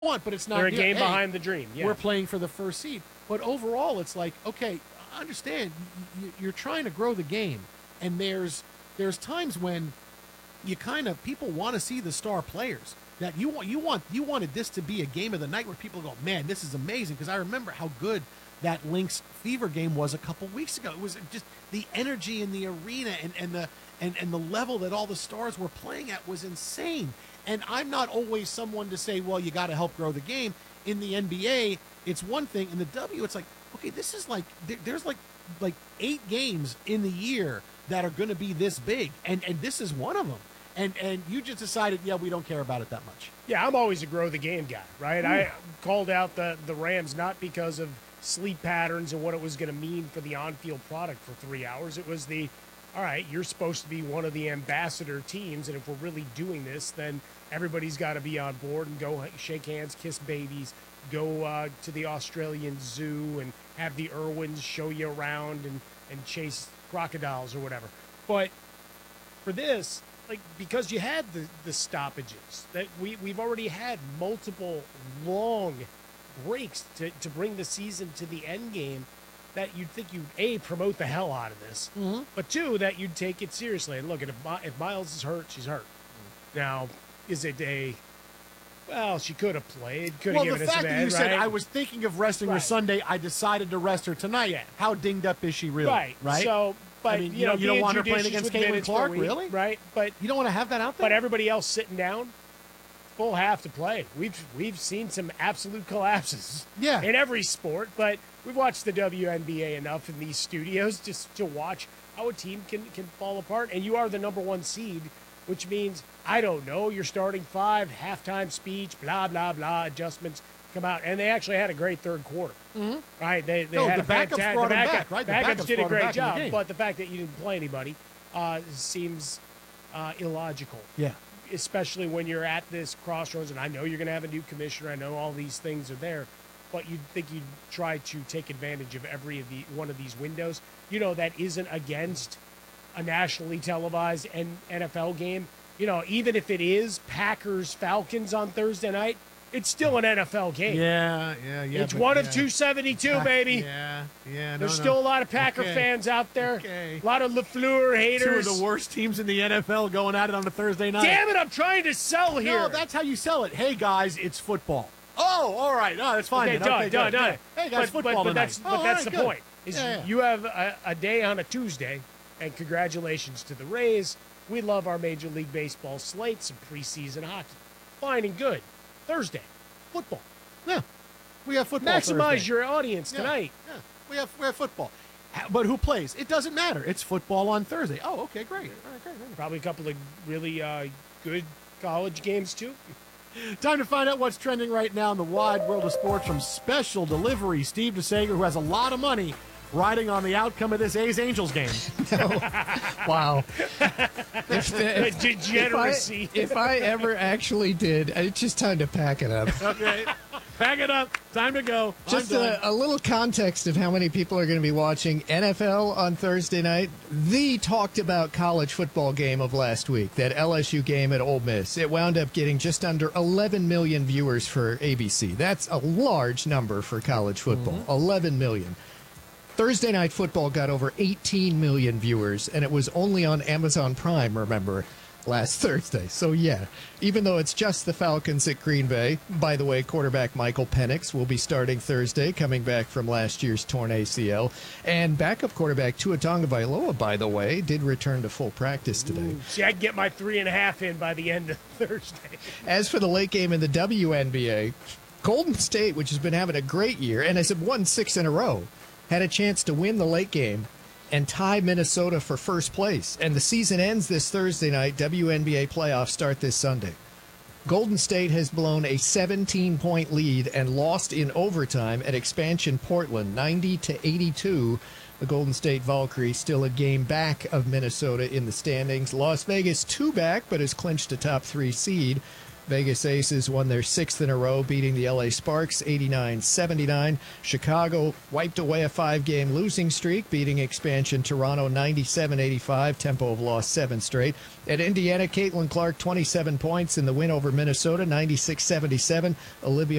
want, but it's not. They're a game behind the dream. Yeah. We're playing for the first seed. But overall, it's like, okay, I understand. You're trying to grow the game, and there's times when you kind of people want to see the star players. That you wanted this to be a game of the night where people go, man, this is amazing. Because I remember how good that Lynx Fever game was a couple weeks ago. It was just the energy in the arena and the level that all the stars were playing at was insane. And I'm not always someone to say, well, you got to help grow the game. In the NBA, it's one thing. In the W, it's like, okay, this is like there's like 8 games in the year that are going to be this big, and this is one of them. And you just decided, yeah, we don't care about it that much. Yeah, I'm always a grow the game guy, right? Ooh. I called out the Rams not because of sleep patterns and what it was going to mean for the on-field product for 3 hours. It was all right, you're supposed to be one of the ambassador teams, and if we're really doing this, then everybody's got to be on board and go shake hands, kiss babies, go to the Australian zoo and have the Irwins show you around and chase crocodiles or whatever. But for this, because you had the stoppages, that we've already had multiple long breaks to bring the season to the end game, that you'd think you'd, A, promote the hell out of this, but 2, that you'd take it seriously. And look, if Miles is hurt, she's hurt. Now, is it well, she could have played, could have given us an fact that you said, I was thinking of resting her Sunday, I decided to rest her tonight. Yeah. How dinged up is she really? Right? So, but, I mean, you don't want her playing against Caitlin Clark, really? Right? But you don't want to have that out there? But everybody else sitting down, full half to play. We've seen some absolute collapses in every sport, but we've watched the WNBA enough in these studios just to watch how a team can fall apart. And you are the number 1 seed, which means, I don't know, you're starting 5, halftime speech, blah, blah, blah, adjustments come out. And they actually had a great third quarter. Mm-hmm. Right? They had the backups brought them back, right? The backups did a great job, but the fact that you didn't play anybody seems illogical. Yeah. Especially when you're at this crossroads, and I know you're going to have a new commissioner. I know all these things are there, but you'd think you'd try to take advantage of one of these windows. That isn't against a nationally televised NFL game. Even if it is Packers-Falcons on Thursday night, it's still an NFL game. Yeah. It's one of 272, baby. Yeah. There's still a lot of Packer fans out there. Okay. A lot of LaFleur haters. 2 of the worst teams in the NFL going at it on a Thursday night. Damn it, I'm trying to sell here. No, that's how you sell it. Hey, guys, it's football. Oh, all right. No, that's fine. Okay, done. Hey, guys, football tonight. But that's the point. You have a day on a Tuesday, and congratulations to the Rays. We love our Major League Baseball slate, some preseason hockey. Fine and good. Thursday, football. Yeah, we have football. Maximize Thursday. your audience tonight. Yeah, we have football. But who plays? It doesn't matter. It's football on Thursday. Oh, okay, great. All right, great. Probably a couple of really good college games, too. Time to find out what's trending right now in the wide world of sports from Special Delivery. Steve DeSager, who has a lot of money riding on the outcome of this A's-Angels game. Wow. Degeneracy. If I ever actually did, it's just time to pack it up. Okay. Pack it up. Time to go. Just a little context of how many people are going to be watching NFL on Thursday night. The talked about college football game of last week, that LSU game at Ole Miss. It wound up getting just under 11 million viewers for ABC. That's a large number for college football. 11 million. Thursday Night Football got over 18 million viewers, and it was only on Amazon Prime, remember, last Thursday. So, yeah, even though it's just the Falcons at Green Bay, by the way, quarterback Michael Penix will be starting Thursday, coming back from last year's torn ACL. And backup quarterback Tua Tagovailoa, by the way, did return to full practice today. See, I'd get my 3.5 in by the end of Thursday. As for the late game in the WNBA, Golden State, which has been having a great year and has won 6 in a row, had a chance to win the late game and tie Minnesota for first place. And the season ends this Thursday night. WNBA playoffs start this Sunday. Golden State has blown a 17-point lead and lost in overtime at expansion Portland, 90-82. The Golden State Valkyries still a game back of Minnesota in the standings. Las Vegas 2 back, but has clinched a top 3 seed. Vegas Aces won their 6th in a row, beating the LA Sparks 89-79. Chicago wiped away a 5-game losing streak, beating expansion Toronto 97-85. Tempo have lost 7 straight. At Indiana, Caitlin Clark 27 points in the win over Minnesota 96-77. Olivia